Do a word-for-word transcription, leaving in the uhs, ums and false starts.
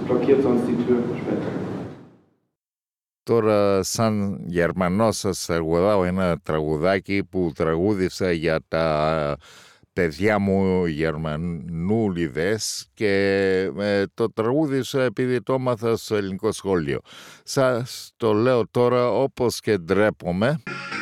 blockiert sonst die Tür später. Τώρα σαν Γερμανός σας τραγουδάω ένα τραγουδάκι που τραγούδισα για τα παιδιά μου Γερμανούλιδες και ε, το τραγούδισα επειδή το έμαθα στο ελληνικό σχόλιο. Σας το λέω τώρα όπως και ντρέπομαι.